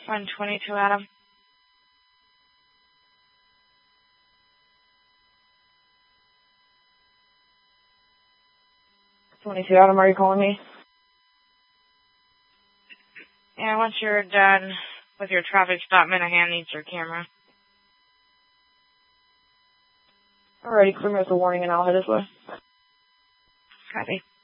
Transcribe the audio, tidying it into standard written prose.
122, Adam. 22, Adam, are you calling me? Yeah, once you're done with your traffic stop, Minahan needs your camera. Alrighty, clear me as a warning and I'll head this way. Copy.